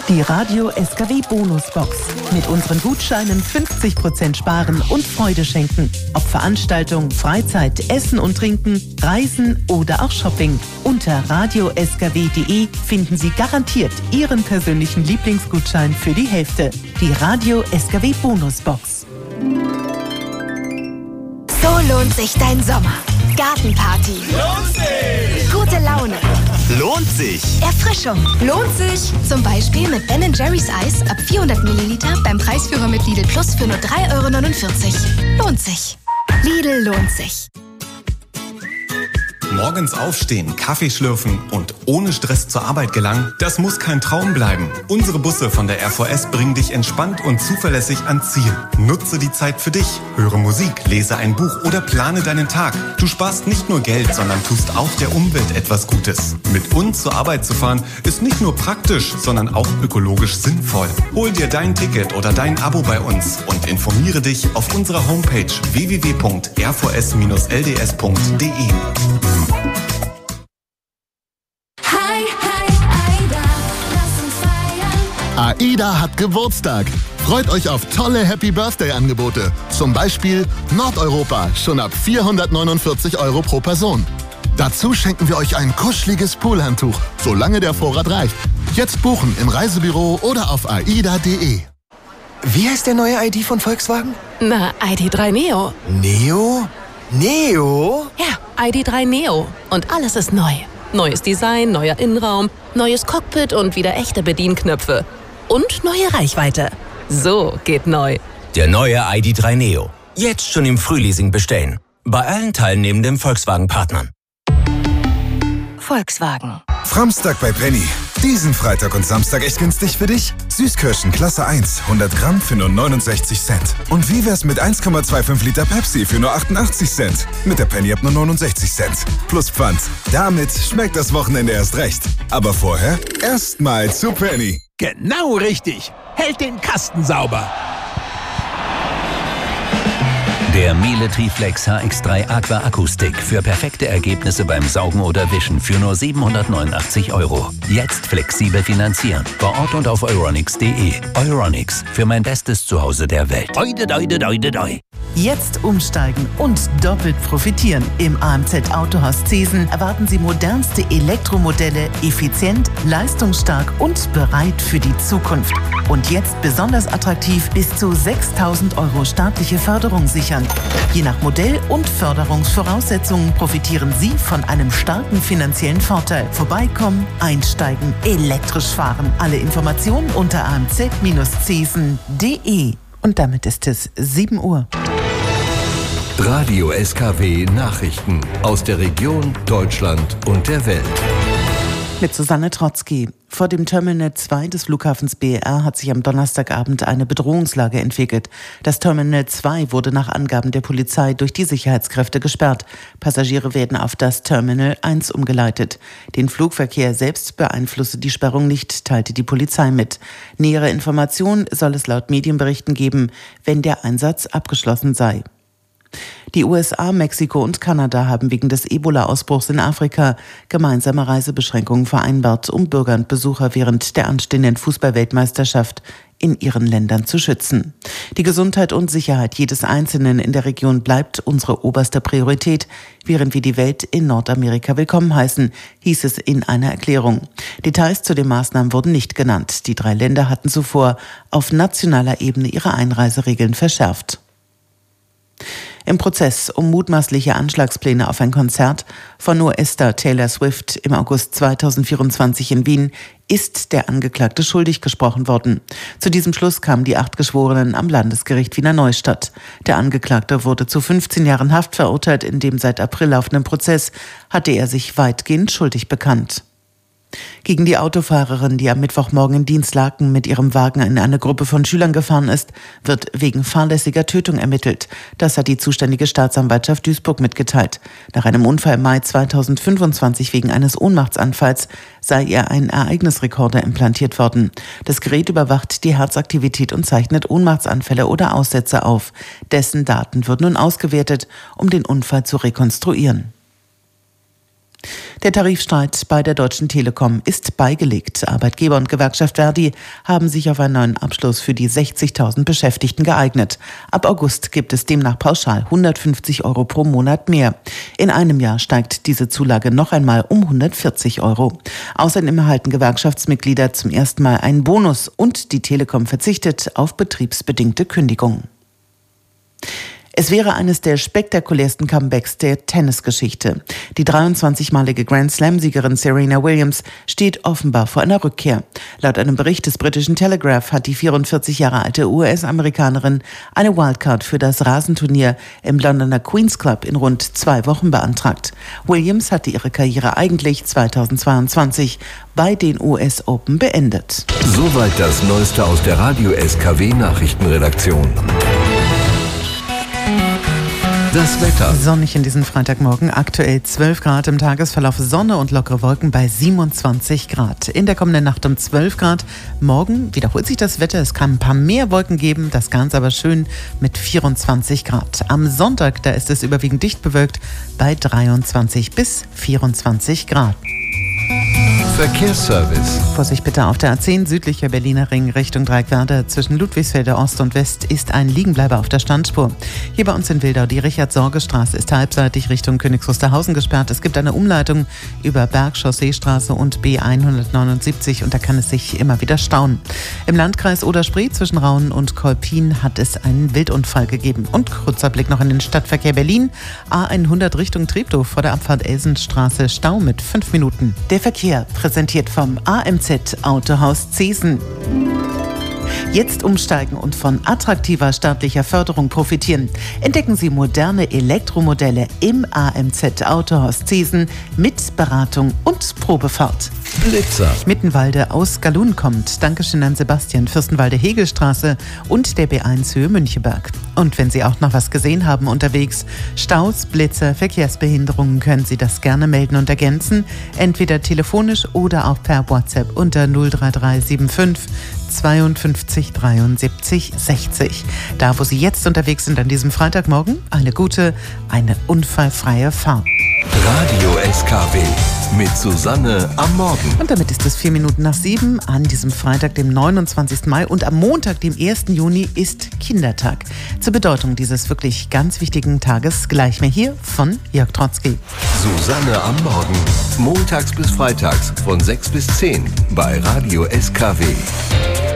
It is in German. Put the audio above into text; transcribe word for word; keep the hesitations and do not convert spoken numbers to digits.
Die Radio S K W Bonusbox. Mit unseren Gutscheinen fünfzig Prozent sparen und Freude schenken. Ob Veranstaltung, Freizeit, Essen und Trinken, Reisen oder auch Shopping. Unter radio s k w punkt d e finden Sie garantiert Ihren persönlichen Lieblingsgutschein für die Hälfte. Die Radio S K W Bonusbox. So lohnt sich dein Sommer. Gartenparty. Lohnt sich! Gute Laune. Lohnt sich! Erfrischung. Lohnt sich. Zum Beispiel mit Ben Jerry's Eis ab vierhundert Milliliter beim Preisführer mit Lidl Plus für nur drei Euro neunundvierzig. Lohnt sich. Lidl lohnt sich. Morgens aufstehen, Kaffee schlürfen und ohne Stress zur Arbeit gelangen, das muss kein Traum bleiben. Unsere Busse von der R V S bringen dich entspannt und zuverlässig ans Ziel. Nutze die Zeit für dich. Höre Musik, lese ein Buch oder plane deinen Tag. Du sparst nicht nur Geld, sondern tust auch der Umwelt etwas Gutes. Mit uns zur Arbeit zu fahren, ist nicht nur praktisch, sondern auch ökologisch sinnvoll. Hol dir dein Ticket oder dein Abo bei uns und informiere dich auf unserer Homepage w w w punkt r v s dash l d s punkt d e. AIDA hat Geburtstag. Freut euch auf tolle Happy-Birthday-Angebote. Zum Beispiel Nordeuropa, schon ab vierhundertneunundvierzig Euro pro Person. Dazu schenken wir euch ein kuscheliges Poolhandtuch, solange der Vorrat reicht. Jetzt buchen im Reisebüro oder auf aida punkt de. Wie heißt der neue I D von Volkswagen? Na, I D drei Neo. Neo? Neo? Ja, I D drei Neo. Und alles ist neu. Neues Design, neuer Innenraum, neues Cockpit und wieder echte Bedienknöpfe. Und neue Reichweite. So geht neu. Der neue I D drei Neo. Jetzt schon im Frühleasing bestellen. Bei allen teilnehmenden Volkswagen-Partnern. Volkswagen. Framstag bei Penny. Diesen Freitag und Samstag echt günstig für dich? Süßkirschen Klasse eins, hundert Gramm für nur neunundsechzig Cent. Und wie wär's mit eins Komma fünfundzwanzig Liter Pepsi für nur achtundachtzig Cent? Mit der Penny ab nur neunundsechzig Cent. Plus Pfand. Damit schmeckt das Wochenende erst recht. Aber vorher erstmal zu Penny. Genau richtig. Hält den Kasten sauber. Der Miele Triflex H X drei Aqua Akustik für perfekte Ergebnisse beim Saugen oder Wischen für nur siebenhundertneunundachtzig Euro. Jetzt flexibel finanzieren. Vor Ort und auf euronics punkt de. Euronics, für mein bestes Zuhause der Welt. Oide, oide, oide, oide. Jetzt umsteigen und doppelt profitieren. Im A M Z Autohaus Zesen erwarten Sie modernste Elektromodelle, effizient, leistungsstark und bereit für die Zukunft. Und jetzt besonders attraktiv bis zu sechstausend Euro staatliche Förderung sichern. Je nach Modell und Förderungsvoraussetzungen profitieren Sie von einem starken finanziellen Vorteil. Vorbeikommen, einsteigen, elektrisch fahren. Alle Informationen unter a m z zesen punkt de. Und damit ist es sieben Uhr. Radio S K W Nachrichten aus der Region, Deutschland und der Welt. Mit Susanne Trotzki. Vor dem Terminal zwei des Flughafens B E R hat sich am Donnerstagabend eine Bedrohungslage entwickelt. Das Terminal zwei wurde nach Angaben der Polizei durch die Sicherheitskräfte gesperrt. Passagiere werden auf das Terminal eins umgeleitet. Den Flugverkehr selbst beeinflusse die Sperrung nicht, teilte die Polizei mit. Nähere Informationen soll es laut Medienberichten geben, wenn der Einsatz abgeschlossen sei. Die U S A, Mexiko und Kanada haben wegen des Ebola-Ausbruchs in Afrika gemeinsame Reisebeschränkungen vereinbart, um Bürger und Besucher während der anstehenden Fußball-Weltmeisterschaft in ihren Ländern zu schützen. Die Gesundheit und Sicherheit jedes Einzelnen in der Region bleibt unsere oberste Priorität, während wir die Welt in Nordamerika willkommen heißen, hieß es in einer Erklärung. Details zu den Maßnahmen wurden nicht genannt. Die drei Länder hatten zuvor auf nationaler Ebene ihre Einreiseregeln verschärft. Im Prozess um mutmaßliche Anschlagspläne auf ein Konzert von US-Star Taylor Swift im August zweitausendvierundzwanzig in Wien ist der Angeklagte schuldig gesprochen worden. Zu diesem Schluss kamen die acht Geschworenen am Landesgericht Wiener Neustadt. Der Angeklagte wurde zu fünfzehn Jahren Haft verurteilt. In dem seit April laufenden Prozess hatte er sich weitgehend schuldig bekannt. Gegen die Autofahrerin, die am Mittwochmorgen in Dienstlaken mit ihrem Wagen in eine Gruppe von Schülern gefahren ist, wird wegen fahrlässiger Tötung ermittelt. Das hat die zuständige Staatsanwaltschaft Duisburg mitgeteilt. Nach einem Unfall im Mai zweitausendfünfundzwanzig wegen eines Ohnmachtsanfalls sei ihr ein Ereignisrekorder implantiert worden. Das Gerät überwacht die Herzaktivität und zeichnet Ohnmachtsanfälle oder Aussätze auf. Dessen Daten wird nun ausgewertet, um den Unfall zu rekonstruieren. Der Tarifstreit bei der Deutschen Telekom ist beigelegt. Arbeitgeber und Gewerkschaft Verdi haben sich auf einen neuen Abschluss für die sechzigtausend Beschäftigten geeignet. Ab August gibt es demnach pauschal hundertfünfzig Euro pro Monat mehr. In einem Jahr steigt diese Zulage noch einmal um hundertvierzig Euro. Außerdem erhalten Gewerkschaftsmitglieder zum ersten Mal einen Bonus und die Telekom verzichtet auf betriebsbedingte Kündigungen. Es wäre eines der spektakulärsten Comebacks der Tennisgeschichte. Die dreiundzwanzigmalige Grand-Slam-Siegerin Serena Williams steht offenbar vor einer Rückkehr. Laut einem Bericht des britischen Telegraph hat die vierundvierzig Jahre alte U S-Amerikanerin eine Wildcard für das Rasenturnier im Londoner Queen's Club in rund zwei Wochen beantragt. Williams hatte ihre Karriere eigentlich zweitausendzweiundzwanzig bei den U S Open beendet. Soweit das Neueste aus der Radio S K W Nachrichtenredaktion. Das Wetter. Sonnig in diesem Freitagmorgen, aktuell zwölf Grad, im Tagesverlauf Sonne und lockere Wolken bei siebenundzwanzig Grad. In der kommenden Nacht um zwölf Grad. Morgen wiederholt sich das Wetter, es kann ein paar mehr Wolken geben, das Ganze aber schön mit vierundzwanzig Grad. Am Sonntag, da ist es überwiegend dicht bewölkt bei dreiundzwanzig bis vierundzwanzig Grad. Verkehrsservice. Vorsicht bitte auf der A zehn südlicher Berliner Ring Richtung Dreieckwerder. Zwischen Ludwigsfelde Ost und West ist ein Liegenbleiber auf der Standspur. Hier bei uns in Wildau, die Richard-Sorge-Straße ist halbseitig Richtung Königs Wusterhausen gesperrt. Es gibt eine Umleitung über Berg-Chausseestraße und B hundertneunundsiebzig und da kann es sich immer wieder stauen. Im Landkreis Oder-Spree zwischen Rauen und Kolpin hat es einen Wildunfall gegeben. Und kurzer Blick noch in den Stadtverkehr Berlin. A hundert Richtung Treptow vor der Abfahrt Elsenstraße, Stau mit fünf Minuten. Der Verkehr präsentiert vom A M Z Autohaus Zesen. Jetzt umsteigen und von attraktiver staatlicher Förderung profitieren. Entdecken Sie moderne Elektromodelle im A M Z Autohaus Zesen mit Beratung und Probefahrt. Blitzer. Mittenwalde aus Galun kommt. Dankeschön an Sebastian. Fürstenwalde-Hegelstraße und der B eins Höhe Müncheberg. Und wenn Sie auch noch was gesehen haben unterwegs, Staus, Blitzer, Verkehrsbehinderungen, können Sie das gerne melden und ergänzen. Entweder telefonisch oder auch per WhatsApp unter null drei drei sieben fünf zweiundfünfzig dreiundsiebzig sechzig. Da, wo Sie jetzt unterwegs sind an diesem Freitagmorgen, eine gute, eine unfallfreie Fahrt. Radio S K W mit Susanne am Morgen. Und damit ist es vier Minuten nach sieben an diesem Freitag, dem neunundzwanzigsten Mai, und am Montag, dem ersten Juni, ist Kindertag. Zur Bedeutung dieses wirklich ganz wichtigen Tages gleich mehr hier von Jörg Trotzki. Susanne am Morgen. Montags bis freitags von sechs bis zehn bei Radio S K W.